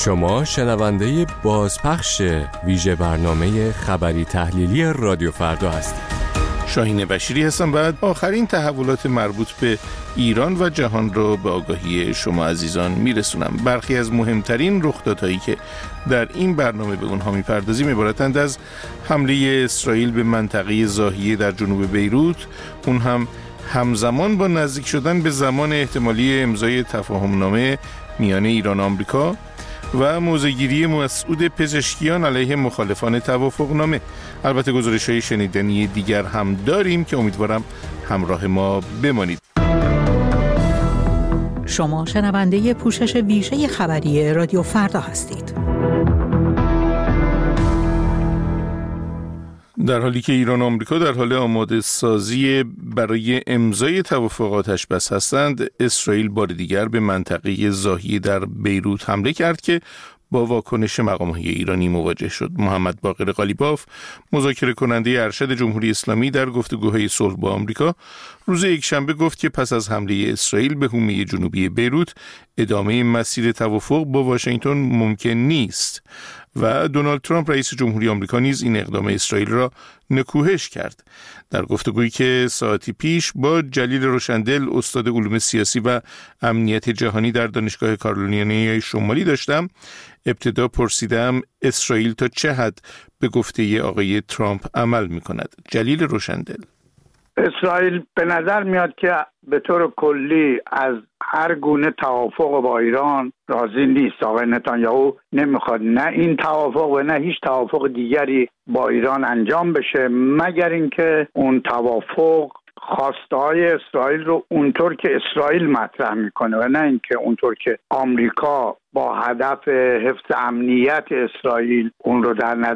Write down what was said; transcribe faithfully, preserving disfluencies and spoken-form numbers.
شما شنونده بازپخش ویژه برنامه خبری تحلیلی رادیو فردا هستید. شاهین بشیری هستم. بعد آخرین تحولات مربوط به ایران و جهان را به آگاهی شما عزیزان میرسونم. برخی از مهمترین رخدادهایی که در این برنامه به اونها میپردازیم عبارتند از حمله اسرائیل به منطقه ضاحیه در جنوب بیروت، اون هم همزمان با نزدیک شدن به زمان احتمالی امضای تفاهمنامه میان ایران و آمریکا و موضع‌گیری مسعود پزشکیان علیه مخالفان توافقنامه. البته گزارش‌های شنیدنی دیگر هم داریم که امیدوارم همراه ما بمانید. شما شنونده پوشش ویژه خبری رادیو فردا هستید. در حالی که ایران و آمریکا در حال آماده سازی برای امضای توافق آتش‌بس هستند، اسرائیل بار دیگر به منطقه ضاحیه در بیروت حمله کرد که با واکنش مقام‌های ایرانی مواجه شد. محمد باقر قالیباف، مذاکره کننده ارشد جمهوری اسلامی در گفتگوهای صلح با آمریکا، روز یکشنبه گفت که پس از حمله اسرائیل به حومه جنوبی بیروت ادامه مسیر توافق با واشنگتن ممکن نیست و دونالد ترامپ رئیس جمهوری آمریکا نیز این اقدام اسرائیل را نکوهش کرد. در گفتگویی که ساعتی پیش با جلیل روشندل، استاد علوم سیاسی و امنیت جهانی در دانشگاه کارولینای شمالی داشتم، ابتدا پرسیدم اسرائیل تا چه حد به گفته آقای ترامپ عمل می کند. جلیل روشندل: اسرائیل به نظر میاد که به طور کلی از هر گونه توافق با ایران راضی نیست. آقای نتانیاهو نمیخواد نه این توافق و نه هیچ توافق دیگری با ایران انجام بشه مگر اینکه اون توافق خواسته های اسرائیل رو اونطور که اسرائیل مطرح میکنه و نه اینکه اونطور که آمریکا با هدف حفظ امنیت اسرائیل اون رو در نظر